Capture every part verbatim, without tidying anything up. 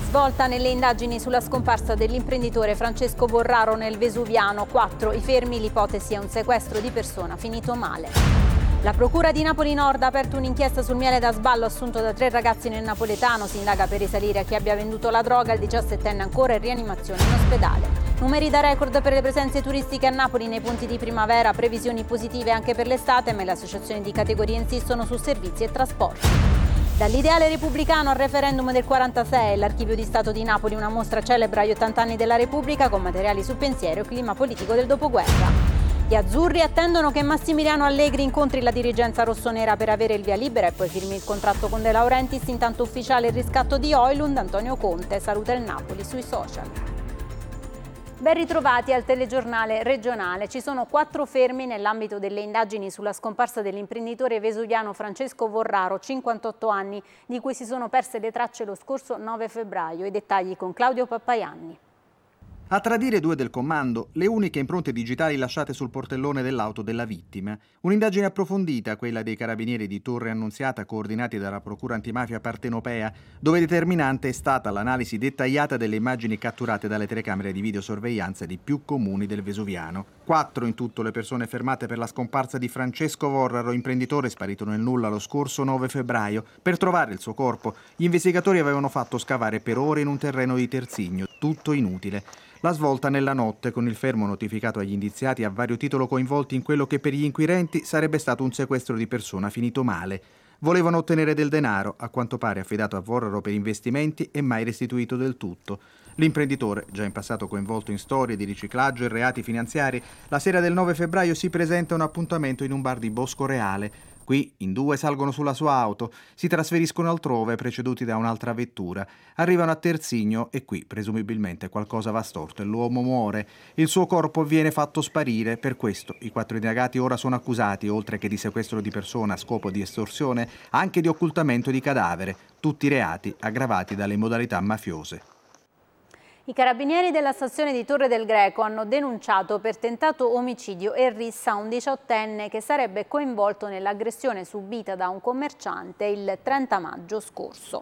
Svolta nelle indagini sulla scomparsa dell'imprenditore Francesco Vorraro nel Vesuviano. Quattro i fermi, l'ipotesi è un sequestro di persona finito male. La Procura di Napoli Nord ha aperto un'inchiesta sul miele da sballo assunto da tre ragazzi nel napoletano. Si indaga per risalire a chi abbia venduto la droga. Il diciassettenne ancora in rianimazione in ospedale. Numeri da record per le presenze turistiche a Napoli nei punti di primavera. Previsioni positive anche per l'estate, ma le associazioni di categoria insistono su servizi e trasporti. Dall'ideale repubblicano al referendum del quarantasei, l'Archivio di Stato di Napoli, una mostra celebra gli ottanta anni della Repubblica con materiali sul pensiero e clima politico del dopoguerra. Gli azzurri attendono che Massimiliano Allegri incontri la dirigenza rossonera per avere il via libera e poi firmi il contratto con De Laurentiis. Intanto ufficiale il riscatto di Oilund. Antonio Conte saluta il Napoli sui social. Ben ritrovati al telegiornale regionale. Ci sono quattro fermi nell'ambito delle indagini sulla scomparsa dell'imprenditore vesuviano Francesco Vorraro, cinquantotto anni, di cui si sono perse le tracce lo scorso nove febbraio. I dettagli con Claudio Pappaianni. A tradire due del comando, le uniche impronte digitali lasciate sul portellone dell'auto della vittima. Un'indagine approfondita, quella dei carabinieri di Torre Annunziata, coordinati dalla Procura Antimafia Partenopea, dove determinante è stata l'analisi dettagliata delle immagini catturate dalle telecamere di videosorveglianza di più comuni del Vesuviano. Quattro in tutto le persone fermate per la scomparsa di Francesco Vorraro, imprenditore sparito nel nulla lo scorso nove febbraio. Per trovare il suo corpo, gli investigatori avevano fatto scavare per ore in un terreno di Terzigno, tutto inutile. La svolta nella notte, con il fermo notificato agli indiziati a vario titolo coinvolti in quello che per gli inquirenti sarebbe stato un sequestro di persona finito male. Volevano ottenere del denaro, a quanto pare affidato a Vorraro per investimenti e mai restituito del tutto. L'imprenditore, già in passato coinvolto in storie di riciclaggio e reati finanziari, la sera del nove febbraio si presenta a un appuntamento in un bar di Bosco Reale. Qui in due salgono sulla sua auto, si trasferiscono altrove preceduti da un'altra vettura. Arrivano a Terzigno e qui presumibilmente qualcosa va storto e l'uomo muore. Il suo corpo viene fatto sparire. Per questo i quattro indagati ora sono accusati, oltre che di sequestro di persona a scopo di estorsione, anche di occultamento di cadavere. Tutti reati aggravati dalle modalità mafiose. I carabinieri della stazione di Torre del Greco hanno denunciato per tentato omicidio e rissa un diciottenne che sarebbe coinvolto nell'aggressione subita da un commerciante il trenta maggio scorso.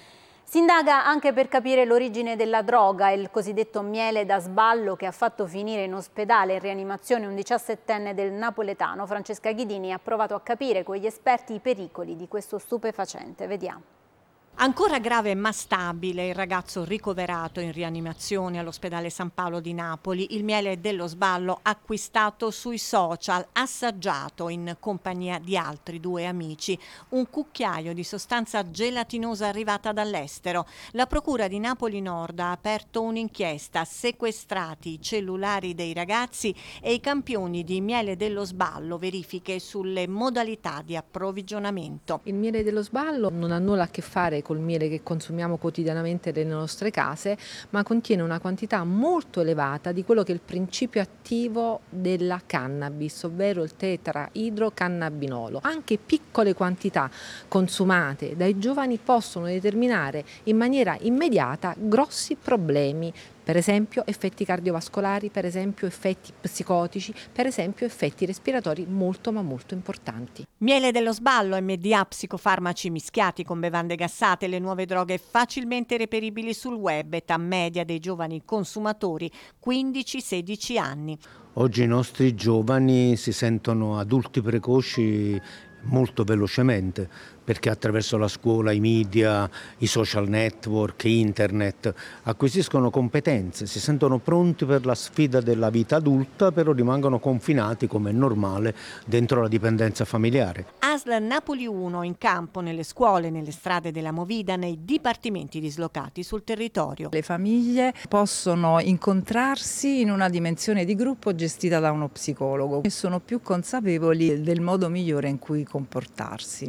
Si indaga anche per capire l'origine della droga, il cosiddetto miele da sballo che ha fatto finire in ospedale in rianimazione un diciassettenne del napoletano. Francesca Ghidini ha provato a capire con gli esperti i pericoli di questo stupefacente. Vediamo. Ancora grave ma stabile il ragazzo ricoverato in rianimazione all'ospedale San Paolo di Napoli. Il miele dello sballo acquistato sui social, assaggiato in compagnia di altri due amici. Un cucchiaio di sostanza gelatinosa arrivata dall'estero. La Procura di Napoli Nord ha aperto un'inchiesta, sequestrati i cellulari dei ragazzi e i campioni di miele dello sballo, verifiche sulle modalità di approvvigionamento. Il miele dello sballo non ha nulla a che fare col miele che consumiamo quotidianamente nelle nostre case, ma contiene una quantità molto elevata di quello che è il principio attivo della cannabis, ovvero il tetraidrocannabinolo. Anche piccole quantità consumate dai giovani possono determinare in maniera immediata grossi problemi. Per esempio effetti cardiovascolari, per esempio effetti psicotici, per esempio effetti respiratori molto ma molto importanti. Miele dello sballo, M D A, psicofarmaci mischiati con bevande gassate, le nuove droghe facilmente reperibili sul web, età media dei giovani consumatori quindici sedici anni. Oggi i nostri giovani si sentono adulti precoci molto velocemente, perché attraverso la scuola, i media, i social network, internet acquisiscono competenze, si sentono pronti per la sfida della vita adulta, però rimangono confinati, come è normale, dentro la dipendenza familiare. A S L Napoli uno in campo nelle scuole, nelle strade della Movida, nei dipartimenti dislocati sul territorio. Le famiglie possono incontrarsi in una dimensione di gruppo gestita da uno psicologo e sono più consapevoli del modo migliore in cui comportarsi.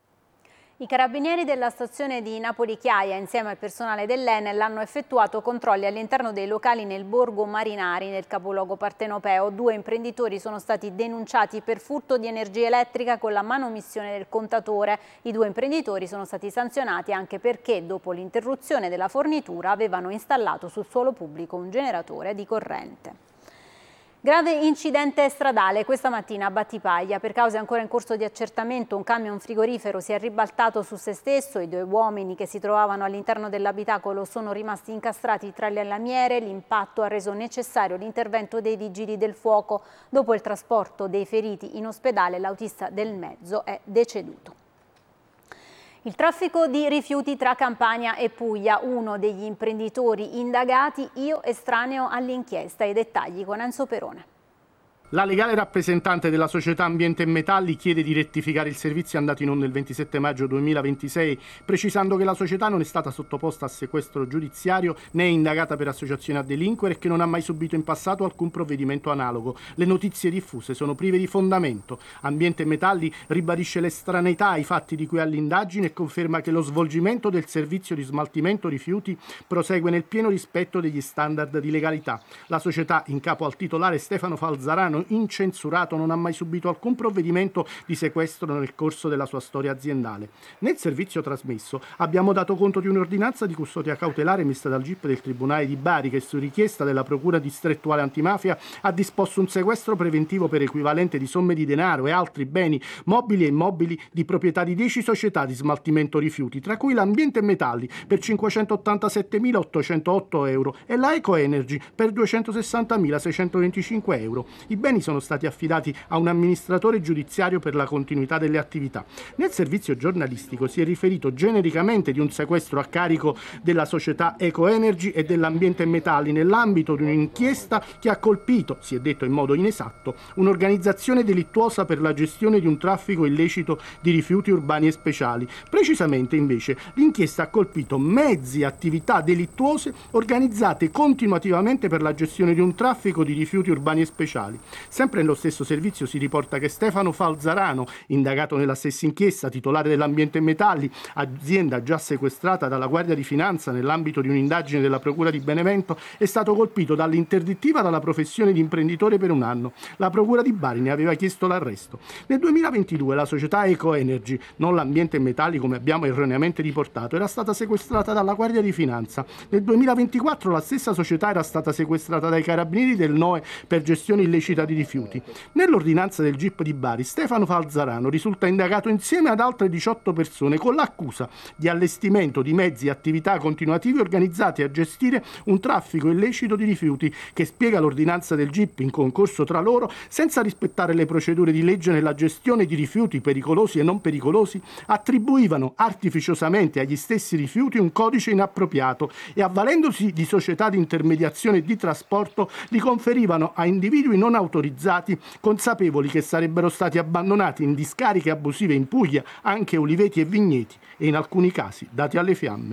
I carabinieri della stazione di Napoli Chiaia, insieme al personale dell'Enel, hanno effettuato controlli all'interno dei locali nel borgo Marinari, nel capoluogo partenopeo. Due imprenditori sono stati denunciati per furto di energia elettrica con la manomissione del contatore. I due imprenditori sono stati sanzionati anche perché, dopo l'interruzione della fornitura, avevano installato sul suolo pubblico un generatore di corrente. Grave incidente stradale questa mattina a Battipaglia. Per cause ancora in corso di accertamento, un camion frigorifero si è ribaltato su se stesso. I due uomini che si trovavano all'interno dell'abitacolo sono rimasti incastrati tra le lamiere. L'impatto ha reso necessario l'intervento dei vigili del fuoco. Dopo il trasporto dei feriti in ospedale, l'autista del mezzo è deceduto. Il traffico di rifiuti tra Campania e Puglia, uno degli imprenditori indagati, io estraneo all'inchiesta. I dettagli con Enzo Perone. La legale rappresentante della società Ambiente e Metalli chiede di rettificare il servizio andato in onda il ventisette maggio duemilaventisei, precisando che la società non è stata sottoposta a sequestro giudiziario né è indagata per associazione a delinquere e che non ha mai subito in passato alcun provvedimento analogo. Le notizie diffuse sono prive di fondamento. Ambiente e Metalli ribadisce l'estraneità ai fatti di cui ha l'indagine e conferma che lo svolgimento del servizio di smaltimento rifiuti prosegue nel pieno rispetto degli standard di legalità. La società, in capo al titolare Stefano Falzarano, incensurato, non ha mai subito alcun provvedimento di sequestro nel corso della sua storia aziendale. Nel servizio trasmesso abbiamo dato conto di un'ordinanza di custodia cautelare emessa dal G I P del Tribunale di Bari che, su richiesta della Procura distrettuale antimafia, ha disposto un sequestro preventivo per equivalente di somme di denaro e altri beni mobili e immobili di proprietà di dieci società di smaltimento rifiuti, tra cui l'Ambiente e Metalli per cinquecentottantasettemilaottocentotto euro e la Eco Energy per duecentosessantamila seicentoventicinque euro. I beni sono stati affidati a un amministratore giudiziario per la continuità delle attività. Nel servizio giornalistico si è riferito genericamente di un sequestro a carico della società Eco Energy e dell'Ambiente e Metalli nell'ambito di un'inchiesta che ha colpito, si è detto in modo inesatto, un'organizzazione delittuosa per la gestione di un traffico illecito di rifiuti urbani e speciali. Precisamente, invece, l'inchiesta ha colpito mezzi e attività delittuose organizzate continuativamente per la gestione di un traffico di rifiuti urbani e speciali. Sempre nello stesso servizio si riporta che Stefano Falzarano, indagato nella stessa inchiesta, titolare dell'Ambiente e Metalli, azienda già sequestrata dalla Guardia di Finanza nell'ambito di un'indagine della Procura di Benevento, è stato colpito dall'interdittiva dalla professione di imprenditore per un anno. La Procura di Bari ne aveva chiesto l'arresto. Nel duemilaventidue la società Eco Energy, non l'Ambiente e Metalli come abbiamo erroneamente riportato, era stata sequestrata dalla Guardia di Finanza. Nel duemilaventiquattro la stessa società era stata sequestrata dai carabinieri del N O E per gestione illecita di rifiuti. Nell'ordinanza del G I P di Bari, Stefano Falzarano risulta indagato insieme ad altre diciotto persone con l'accusa di allestimento di mezzi e attività continuativi organizzati a gestire un traffico illecito di rifiuti che, spiega l'ordinanza del G I P in concorso tra loro, senza rispettare le procedure di legge nella gestione di rifiuti pericolosi e non pericolosi, attribuivano artificiosamente agli stessi rifiuti un codice inappropriato e, avvalendosi di società di intermediazione e di trasporto, li conferivano a individui non autorizzati, consapevoli che sarebbero stati abbandonati in discariche abusive in Puglia, anche oliveti e vigneti, e in alcuni casi dati alle fiamme.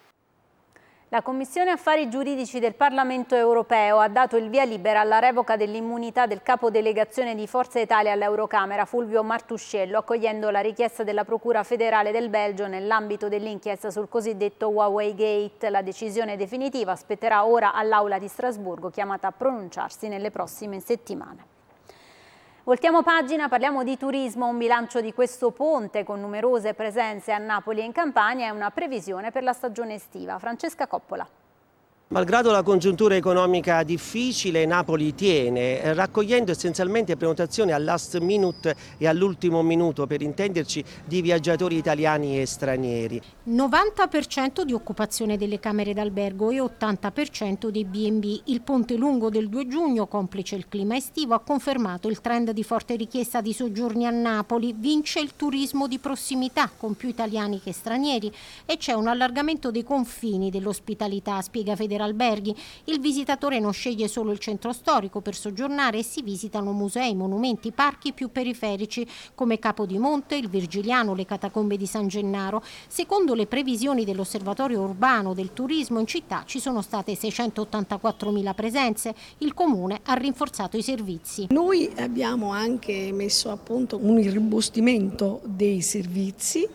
La Commissione Affari Giuridici del Parlamento Europeo ha dato il via libera alla revoca dell'immunità del capodelegazione di Forza Italia all'Eurocamera, Fulvio Martuscello, accogliendo la richiesta della Procura federale del Belgio nell'ambito dell'inchiesta sul cosiddetto Huawei Gate. La decisione definitiva spetterà ora all'Aula di Strasburgo, chiamata a pronunciarsi nelle prossime settimane. Voltiamo pagina, parliamo di turismo, un bilancio di questo ponte con numerose presenze a Napoli e in Campania e una previsione per la stagione estiva. Francesca Coppola. Malgrado la congiuntura economica difficile, Napoli tiene, raccogliendo essenzialmente prenotazioni al last minute e all'ultimo minuto, per intenderci, di viaggiatori italiani e stranieri. novanta per cento di occupazione delle camere d'albergo e ottanta per cento dei bi e bi. Il ponte lungo del due giugno, complice il clima estivo, ha confermato il trend di forte richiesta di soggiorni a Napoli. Vince il turismo di prossimità, con più italiani che stranieri, e c'è un allargamento dei confini dell'ospitalità, spiega Federico Alberghi. Il visitatore non sceglie solo il centro storico per soggiornare e si visitano musei, monumenti, parchi più periferici come Capodimonte, il Virgiliano, le catacombe di San Gennaro. Secondo le previsioni dell'Osservatorio Urbano del Turismo, in città ci sono state seicentottantaquattromila presenze. Il Comune ha rinforzato i servizi. Noi abbiamo anche messo a punto un irrobustimento dei servizi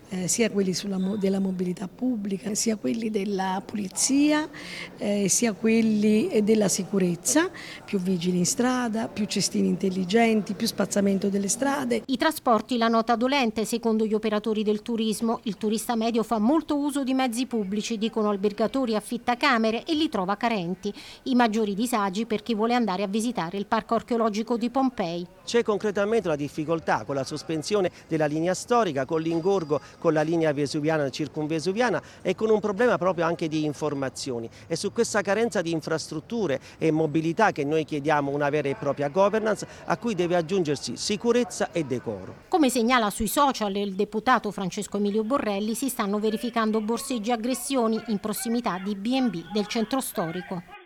eh, sia quelli sulla, della mobilità pubblica, sia quelli della polizia, eh, sia quelli della sicurezza, più vigili in strada, più cestini intelligenti, più spazzamento delle strade. I trasporti la nota dolente secondo gli operatori del turismo. Il turista medio fa molto uso di mezzi pubblici, dicono albergatori e affittacamere, e li trova carenti. I maggiori disagi per chi vuole andare a visitare il parco archeologico di Pompei. C'è concretamente una difficoltà con la sospensione della linea storica, con l'ingorgo con la linea vesuviana, circumvesuviana, e con un problema proprio anche di informazioni. È su questa carenza di infrastrutture e mobilità che noi chiediamo una vera e propria governance, a cui deve aggiungersi sicurezza e decoro. Come segnala sui social il deputato Francesco Emilio Borrelli, si stanno verificando borseggi e aggressioni in prossimità di B and B del centro storico.